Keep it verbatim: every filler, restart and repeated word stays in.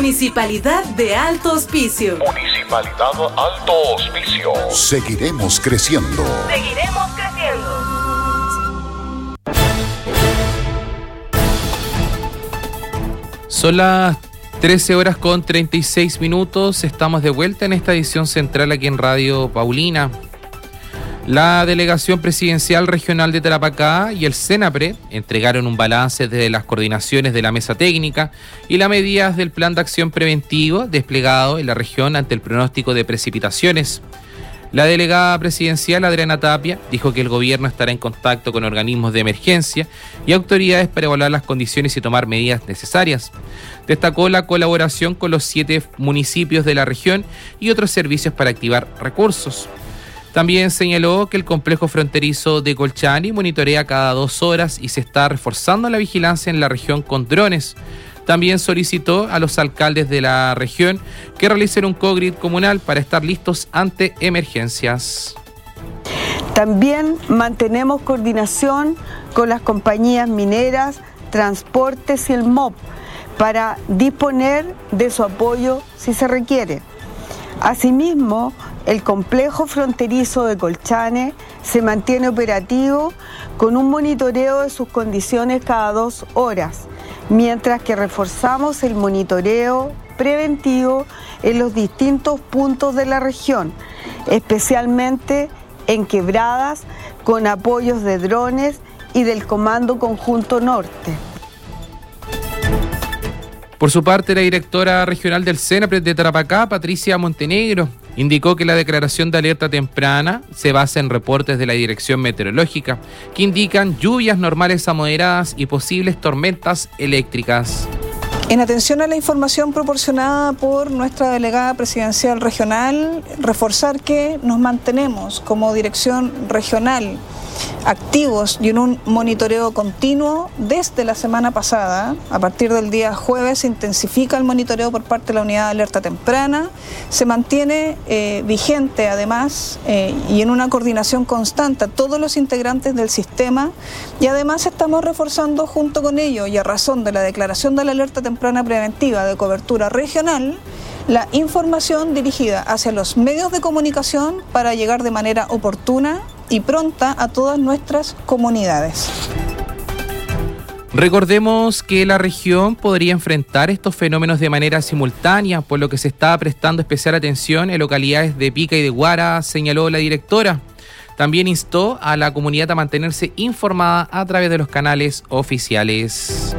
Municipalidad de Alto Hospicio. Municipalidad Alto Hospicio. Seguiremos creciendo. Seguiremos creciendo. Son las trece horas con treinta y seis minutos. Estamos de vuelta en esta edición central aquí en Radio Paulina. La Delegación Presidencial Regional de Tarapacá y el CENAPRE entregaron un balance de las coordinaciones de la mesa técnica y las medidas del plan de acción preventivo desplegado en la región ante el pronóstico de precipitaciones. La delegada presidencial Adriana Tapia dijo que el gobierno estará en contacto con organismos de emergencia y autoridades para evaluar las condiciones y tomar medidas necesarias. Destacó la colaboración con los siete municipios de la región y otros servicios para activar recursos. También señaló que el complejo fronterizo de Colchane monitorea cada dos horas y se está reforzando la vigilancia en la región con drones. También solicitó a los alcaldes de la región que realicen un co-grid comunal para estar listos ante emergencias. También mantenemos coordinación con las compañías mineras, transportes y el M O P para disponer de su apoyo si se requiere. Asimismo, el complejo fronterizo de Colchane se mantiene operativo con un monitoreo de sus condiciones cada dos horas, mientras que reforzamos el monitoreo preventivo en los distintos puntos de la región, especialmente en quebradas, con apoyos de drones y del Comando Conjunto Norte. Por su parte, la directora regional del CENAPRE de Tarapacá, Patricia Montenegro, indicó que la declaración de alerta temprana se basa en reportes de la Dirección Meteorológica que indican lluvias normales a moderadas y posibles tormentas eléctricas. En atención a la información proporcionada por nuestra delegada presidencial regional, reforzar que nos mantenemos como dirección regional activos y en un monitoreo continuo desde la semana pasada. A partir del día jueves se intensifica el monitoreo por parte de la unidad de alerta temprana, se mantiene eh, vigente además eh, y en una coordinación constante a todos los integrantes del sistema, y además estamos reforzando junto con ello y a razón de la declaración de la alerta temprana preventiva de cobertura regional, la información dirigida hacia los medios de comunicación para llegar de manera oportuna y pronta a todas nuestras comunidades. Recordemos que la región podría enfrentar estos fenómenos de manera simultánea, por lo que se está prestando especial atención en localidades de Pica y de Guara, señaló la directora. También instó a la comunidad a mantenerse informada a través de los canales oficiales.